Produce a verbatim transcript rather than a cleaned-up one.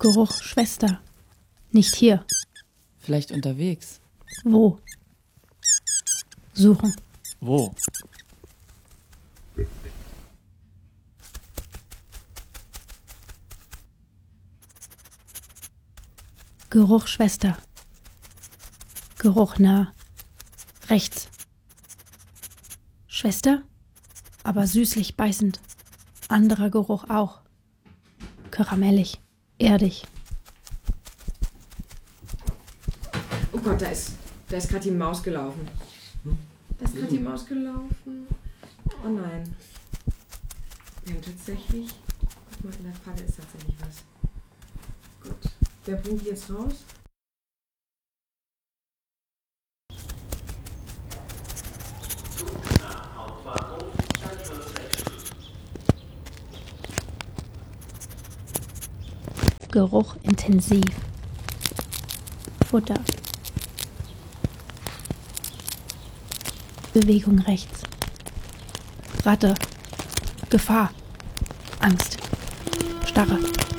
Geruch Schwester. Nicht hier. Vielleicht unterwegs. Wo? Suchen. Wo? Geruch Schwester. Geruch nah. Rechts. Schwester? Aber süßlich beißend. Anderer Geruch auch. Karamellig. Erdig. Oh Gott, da ist, da ist gerade die Maus gelaufen. Da ist gerade die Maus gelaufen. Oh nein. Wir haben tatsächlich... Guck mal, in der Falle ist tatsächlich was. Gut. Wer bringt die jetzt raus? Geruch intensiv. Futter. Bewegung rechts. Ratte. Gefahr. Angst. Starre.